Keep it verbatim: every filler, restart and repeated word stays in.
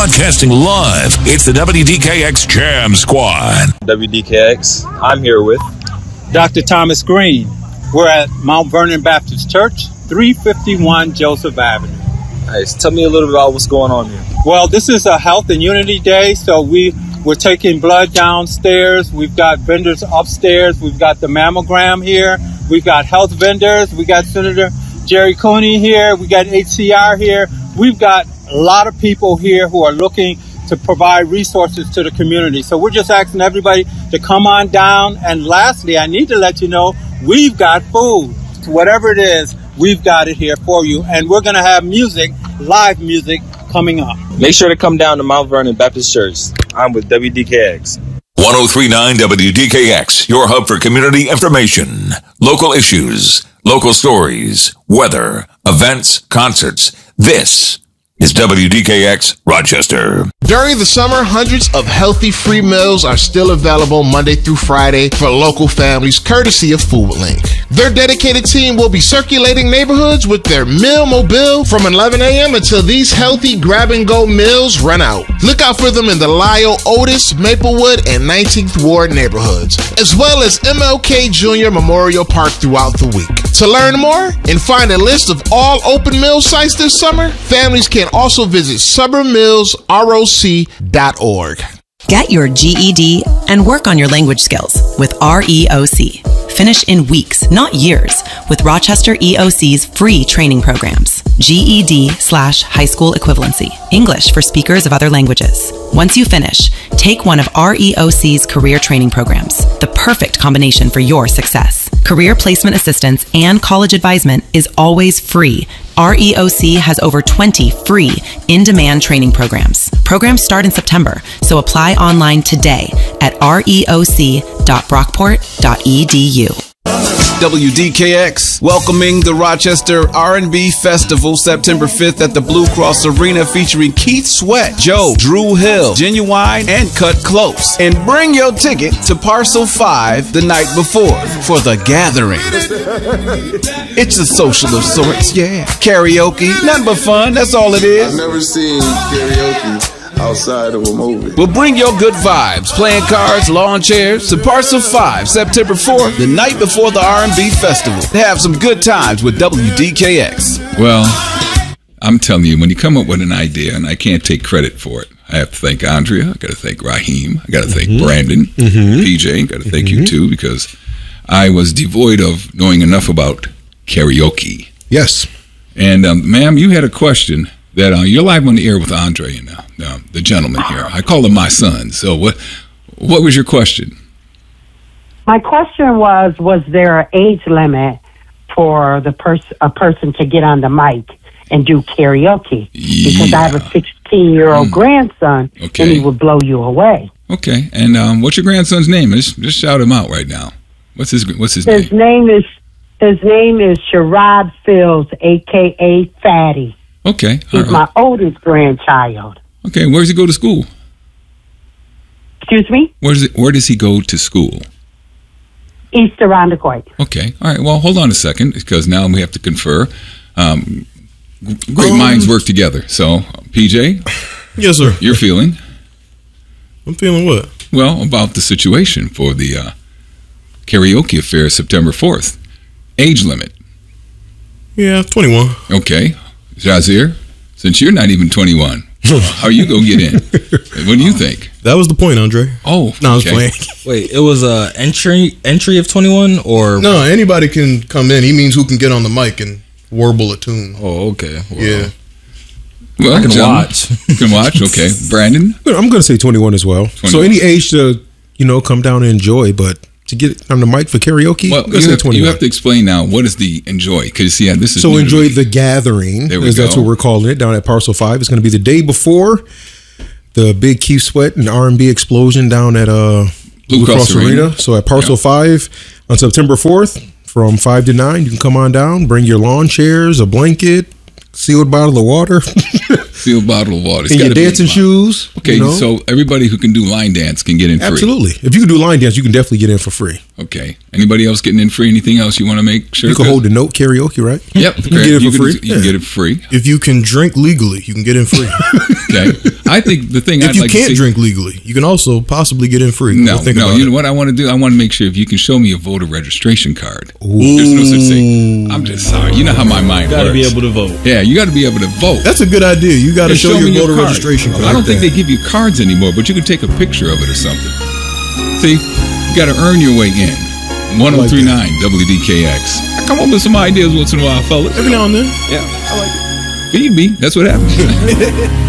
Broadcasting live, it's the W D K X Jam Squad. W D K X, I'm here with Doctor Thomas Green. We're at Mount Vernon Baptist Church, three fifty-one Joseph Avenue. Nice. Tell me a little bit about what's going on here. Well, this is a Health and Unity Day, so we, we're taking blood downstairs. We've got vendors upstairs. We've got the mammogram here. We've got health vendors. We got Senator Jerry Cooney here. We got H C R here. We've got a lot of people here who are looking to provide resources to the community. So we're just asking everybody to come on down. And lastly, I need to let you know, we've got food. Whatever it is, we've got it here for you. And we're going to have music, live music, coming up. Make sure to come down to Mount Vernon Baptist Church. I'm with W D K X. one oh three point nine W D K X, your hub for community information, local issues, local stories, weather, events, concerts. This is W D K X Rochester. During the summer, hundreds of healthy free meals are still available Monday through Friday for local families, courtesy of FoodLink. Their dedicated team will be circulating neighborhoods with their meal mobile from eleven a.m. until these healthy grab-and-go meals run out. Look out for them in the Lyle, Otis, Maplewood, and nineteenth Ward neighborhoods, as well as M L K Junior Memorial Park throughout the week. To learn more and find a list of all open meal sites this summer, families can also visit suburb mills R O C dot org. Get your G E D and work on your language skills with R E O C. Finish in weeks, not years, with Rochester E O C's free training programs. G E D slash high school equivalency. English for speakers of other languages. Once you finish, take one of R E O C's career training programs, the perfect combination for your success. Career placement assistance and college advisement is always free. R E O C has over twenty free, in-demand training programs. Programs start in September, so apply online today at R E O C dot brockport dot E D U. W D K X welcoming the Rochester R and B Festival September fifth at the Blue Cross Arena, featuring Keith Sweat, Joe, Drew Hill, Genuine, and Cut Close. And bring your ticket to Parcel five the night before for The Gathering. It's a social of sorts, yeah. Karaoke, nothing but fun, that's all it is. I've never seen karaoke outside of a movie. Well, bring your good vibes, playing cards, lawn chairs to Parcel five, September fourth, the night before the R and B Festival. Have some good times with W D K X. Well, I'm telling you, when you come up with an idea, and I can't take credit for it, I have to thank Andrea, I got to thank Raheem, I got to thank mm-hmm. Brandon, mm-hmm. P J, I got to thank mm-hmm. you too, because I was devoid of knowing enough about karaoke. Yes. And, um, ma'am, you had a question that uh, you're live on the air with Andre and uh, uh, the gentleman here. I call him my son. So what what was your question? My question was, was there an age limit for the pers- a person to get on the mic and do karaoke? Because yeah. I have a sixteen-year-old mm. grandson, okay. and he would blow you away. Okay. And um, what's your grandson's name? Just, just shout him out right now. What's his What's his, his name? name is His name is Sherrod Fields, a k a. Fatty. Okay. He's right. my oldest grandchild. Okay. Where does he go to school? Excuse me? Where does it, Where does he go to school? East Irondequoit. Okay. All right. Well, hold on a second, because now we have to confer. Um, great um, minds work together. So, P J? Yes, sir. You're feeling? I'm feeling what? Well, about the situation for the uh, karaoke affair September fourth. Age limit. Yeah, twenty-one. Okay. Jazir, since you're not even twenty-one, how are you going to get in? What do you think? That was the point, Andre. Oh, no, I was okay. playing. Wait, it was a entry entry of twenty-one, or no? Anybody can come in. He means who can get on the mic and warble a tune. Oh, okay. Well, yeah. Well, I can John, watch. You can watch. Okay, Brandon. I'm going to say twenty-one as well. twenty-one. So any age to you know come down and enjoy, but to get on the mic for karaoke, well, you have, you have to explain now, what is the enjoy? Because see, this is so enjoy the gathering, there we as go. That's what we're calling it down at Parcel Five. It's going to be the day before the big Keith Sweat and R and B explosion down at uh, Blue Cross Arena. Arena. So at Parcel yeah. Five on September fourth from five to nine, you can come on down, bring your lawn chairs, a blanket, sealed bottle of water, sealed bottle of water, and your dancing shoes. Okay, you know? So everybody who can do line dance can get in free. Absolutely. If you can do line dance, you can definitely get in for free. Okay. Anybody else getting in free? Anything else you want to make sure? You can hold the note karaoke, right? Yep. You can get it for you free. Can, you can get it free. If you can drink legally, you can get in free. Okay. I think the thing if I'd you like can't to see, drink legally, you can also possibly get in free. No, think no. about You it. know what I want to do? I want to make sure if you can show me a voter registration card. Ooh. There's no such thing. I'm just sorry. You know how my mind You gotta works. be able to vote. Yeah, you got to be able to vote. That's a good idea. You got to And show, me your voter card. registration card. I don't think they give you cards anymore, but you can take a picture of it or something. See, you got to earn your way in. one oh three point nine W D K X. I come up with some ideas once in a while, fellas. Every now and then. Yeah, I like it. Feed me. That's what happens.